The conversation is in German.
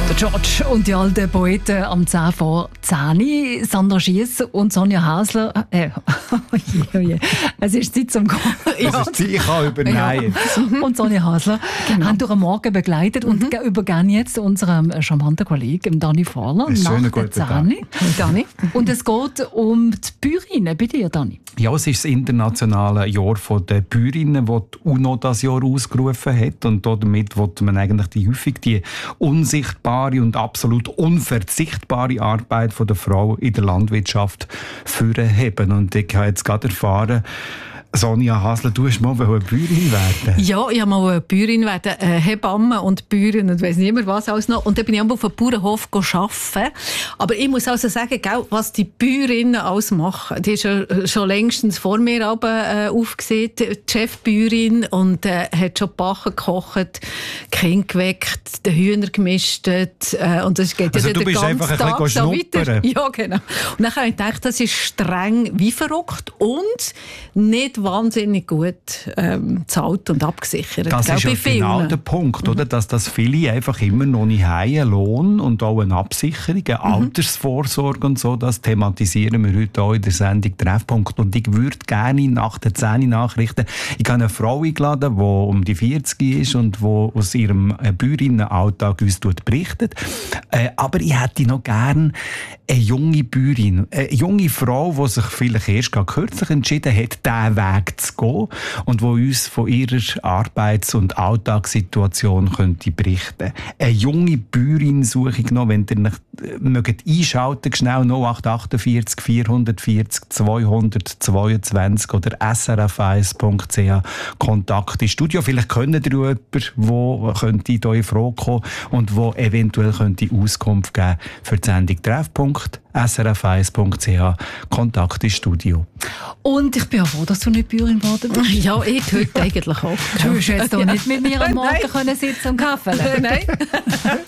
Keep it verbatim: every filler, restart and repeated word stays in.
Der George und die alten Poeten am zehn vor zehn. Sandra Schiess und Sonja Hasler. Äh, oh je, oh je. Es ist Zeit zum Gehen. Ja. Es ist Zeit, ich kann übernehmen. Ja. Und Sonja Hasler genau. haben durch den Morgen begleitet und mhm. übergeben jetzt unserem charmanten Kollegen Dani Fahler nach der zehn. Dani. Und es geht um die Bäuerinnen bei dir, Dani. Ja, es ist das internationale Jahr der Bäuerinnen, das die UNO das Jahr ausgerufen hat. Und damit will man eigentlich die häufig die unsichtbare und absolut unverzichtbare Arbeit der Frau in der Landwirtschaft vorheben. Und ich habe jetzt gerade erfahren, Sonja Hasler, du hast mal eine Bäuerin werden. Ja, ich wollte mal eine Bäuerin werden, eine Hebamme und Bäuerin und weiss nicht mehr was alles noch. Und dann bin ich auf einem Bauernhof arbeiten. Aber ich muss also sagen, was die Bäuerinnen alles machen, die ist ja schon längstens vor mir äh, aufgesehen, die Chefbäuerin, und äh, hat schon Bachen gekocht, Kinder geweckt, den Hühner gemistet. Äh, und das geht also ja du den bist ganzen einfach Tag ein bisschen so weiter. Ja, genau. Und dann habe ich gedacht, das ist streng wie verrückt und nicht wahnsinnig gut ähm, bezahlt und abgesichert. Das Glaub, ist ja genau der Punkt, oder? Dass das viele einfach immer noch nicht haben, einen Lohn und auch eine Absicherung, eine mhm. Altersvorsorge und so. Das thematisieren wir heute auch in der Sendung Treffpunkt. Und ich würde gerne nach den zehn Nachrichten, ich habe eine Frau eingeladen, die um die vierzig ist und die aus ihrem Bäuerinnenalltag uns berichtet. Äh, aber ich hätte noch gerne eine junge Bäuerin, eine junge Frau, die sich vielleicht erst kürzlich entschieden hat, diesen Weg zu gehen und die uns von ihrer Arbeits- und Alltagssituation könnte berichten. Eine junge Bäuerin suche ich noch, wenn ihr nicht mögt einschalten, schnell null acht achtundvierzig vierhundertvierzig zweihundertzweiundzwanzig oder s r f eins punkt c h Kontakt ins Studio. Vielleicht kennt ihr jemanden, der könnte in eure Frage kommen und der eventuell könnte Auskunft geben für die Sendung Treffpunkt. s r f eins punkt c h Kontakt ins Studio. Und ich bin ja froh, dass du nicht Bäuerin geworden bist. Ja, ich heute eigentlich auch. Du hättest jetzt doch nicht mit mir am Morgen können sitzen und Kaffee. Nein.